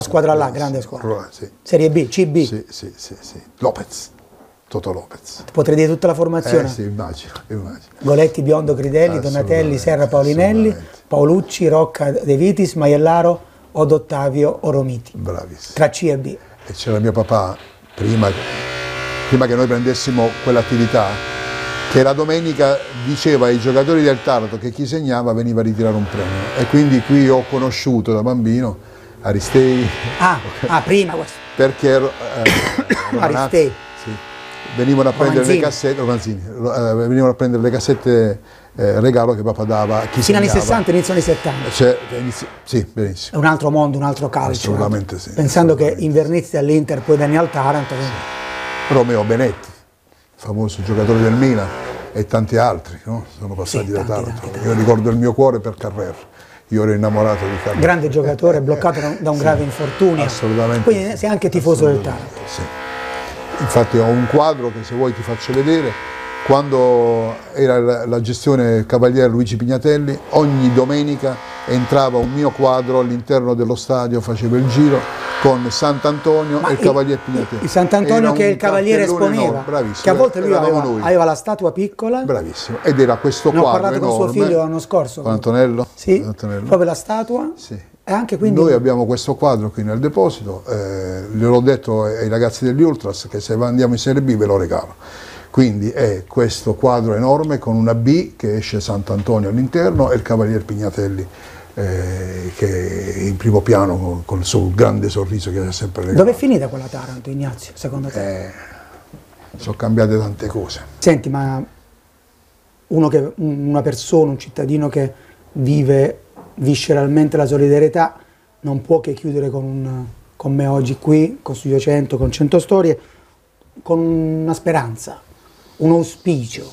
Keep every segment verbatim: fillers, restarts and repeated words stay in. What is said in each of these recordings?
Squadra là, grande squadra. Sì. Serie B, C B. Sì, sì, sì, sì. Lopez, Toto Lopez. Potrei dire tutta la formazione? Eh sì, immagino, immagino. Goletti, Biondo, Cridelli, Donatelli, Serra, Paulinelli, Paolucci, Rocca, De Vitis, Maiellaro, Odo Ottavio, Oromiti. Bravissimo. Tra C e B. E c'era mio papà, prima, prima che noi prendessimo quell'attività, che la domenica diceva ai giocatori del Taranto che chi segnava veniva a ritirare un premio. E quindi qui ho conosciuto da bambino Aristei. Ah, ah prima questo. Perché eh, Aristei. Sì, venivano a prendere Romanzini. le cassette, Romanzini, eh, venivano a prendere le cassette eh, regalo che papà dava a chi Fino anni segnava. sessanta, inizio anni settanta. Cioè, inizi- sì, benissimo. È un altro mondo, un altro calcio. Assolutamente sì. Pensando assolutamente. che Invernizzi all'Inter, poi Dani al Taranto. Sì. Romeo Benetti, famoso giocatore del Milan, e tanti altri, no? Sono passati Sì, da tanti, Taranto. tanti, tanti. Io ricordo il mio cuore per Carrer. Io ero innamorato di Carrer. Grande giocatore, bloccato da, da un Sì, grave infortunio. Assolutamente. Quindi sì. sei anche tifoso del Taranto. Sì. Infatti ho un quadro che se vuoi ti faccio vedere. Quando era la, la gestione Cavaliere Luigi Pignatelli, ogni domenica entrava un mio quadro all'interno dello stadio, facevo il giro con Sant'Antonio Ma e il il- Cavaliere Pignatelli. Il Sant'Antonio Era che un il Cavaliere cartellone esponeva, enorme, bravissimo, che a volte lui eravamo aveva, noi. aveva la statua piccola. Bravissimo, ed era questo Ne ho quadro parlato con enorme. suo figlio l'anno scorso. Con Antonello? Sì, Antonello. proprio la statua. Sì. E anche quindi... Noi abbiamo questo quadro qui nel deposito, eh, gliel'ho detto ai ragazzi degli Ultras che se andiamo in Serie B ve lo regalo. Quindi è questo quadro enorme con una B che esce Sant'Antonio all'interno e il Cavalier Pignatelli eh, che è in primo piano con, con il suo grande sorriso che ha sempre regalato. Dove è finita quella Taranto, Ignazio, secondo te? Eh, sono cambiate tante cose. Senti, ma uno che, una persona, un cittadino che vive visceralmente la solidarietà non può che chiudere con, un, con me oggi qui, con Studio cento, con cento storie, con una speranza, un auspicio.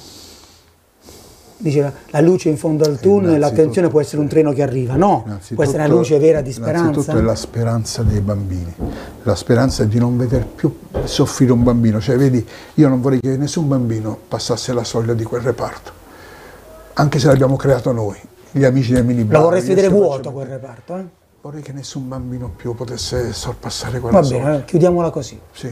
Diceva, la luce in fondo al tunnel, l'attenzione può essere un treno che arriva. No, può essere una luce vera di speranza. Innanzitutto è la speranza dei bambini, la speranza di non veder più soffrire un bambino. Cioè, vedi, io non vorrei che nessun bambino passasse la soglia di quel reparto, anche se l'abbiamo creato noi, gli amici del mini bar. Lo vorresti vedere vuoto facciamo... quel reparto? Eh? Vorrei che nessun bambino più potesse sorpassare quella Va soglia. bene, chiudiamola così. Sì.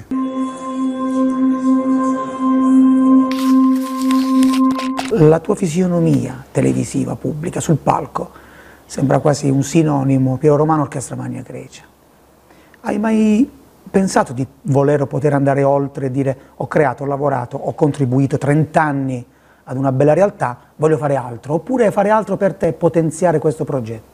La tua fisionomia televisiva, pubblica, sul palco, sembra quasi un sinonimo, Piero Romano, Orchestra Magna Grecia. Hai mai pensato di voler o poter andare oltre e dire ho creato, ho lavorato, ho contribuito trent'anni ad una bella realtà, voglio fare altro, oppure fare altro per te e potenziare questo progetto?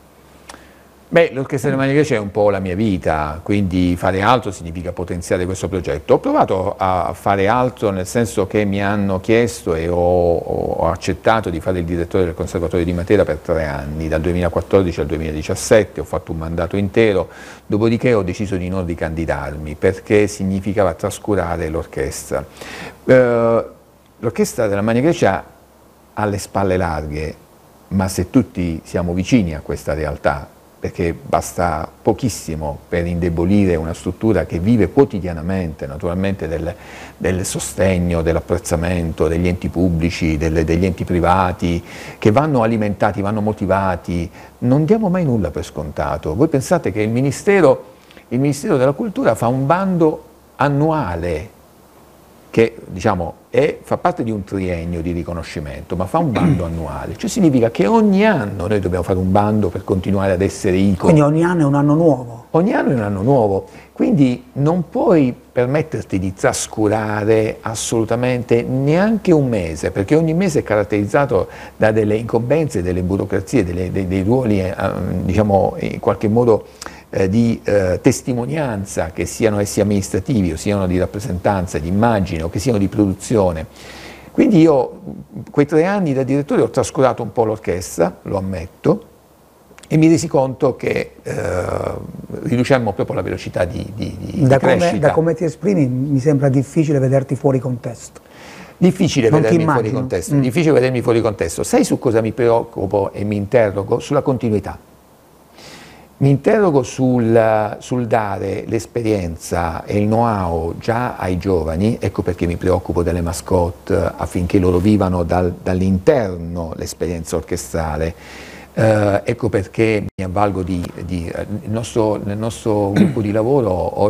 Beh, l'Orchestra Magna Grecia è un po' la mia vita, quindi fare altro significa potenziare questo progetto. Ho provato a fare altro nel senso che mi hanno chiesto e ho, ho accettato di fare il direttore del Conservatorio di Matera per tre anni, dal duemilaquattordici al duemiladiciassette, ho fatto un mandato intero, dopodiché ho deciso di non ricandidarmi perché significava trascurare l'orchestra. Eh, l'Orchestra della Magna Grecia ha le spalle larghe, ma se tutti siamo vicini a questa realtà, perché basta pochissimo per indebolire una struttura che vive quotidianamente naturalmente del, del sostegno, dell'apprezzamento degli enti pubblici, delle, degli enti privati, che vanno alimentati, vanno motivati. Non diamo mai nulla per scontato. Voi pensate che il Ministero, il Ministero della Cultura fa un bando annuale che diciamo, è, fa parte di un triennio di riconoscimento, ma fa un bando annuale, cioè significa che ogni anno noi dobbiamo fare un bando per continuare ad essere I C O. Quindi ogni anno è un anno nuovo? Ogni anno è un anno nuovo, quindi non puoi permetterti di trascurare assolutamente neanche un mese, perché ogni mese è caratterizzato da delle incombenze, delle burocrazie, delle, dei, dei ruoli eh, diciamo in qualche modo Eh, di eh, testimonianza, che siano essi amministrativi o siano di rappresentanza, di immagine o che siano di produzione. Quindi io quei tre anni da direttore ho trascurato un po' l'orchestra, lo ammetto, e mi resi conto che eh, riducemmo proprio la velocità di, di, di da crescita. Come, da come ti esprimi mi sembra difficile vederti fuori contesto. Difficile Non vedermi ti fuori immagino. contesto, Mm. difficile vedermi fuori contesto. Sai su cosa mi preoccupo e mi interrogo? Sulla continuità. Mi interrogo sul, sul dare l'esperienza e il know-how già ai giovani, ecco perché mi preoccupo delle mascotte, affinché loro vivano dal, dall'interno l'esperienza orchestrale. Eh, ecco perché mi avvalgo di, di il nostro, nel nostro gruppo di lavoro